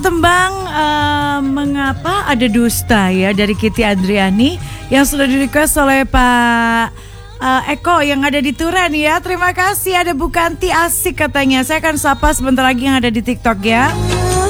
Tembang mengapa ada dusta ya dari Kiti Andriani yang sudah di-request oleh Pak Eko yang ada di Turen ya. Terima kasih, ada Bukanti asik katanya. Saya akan sapa sebentar lagi yang ada di TikTok ya.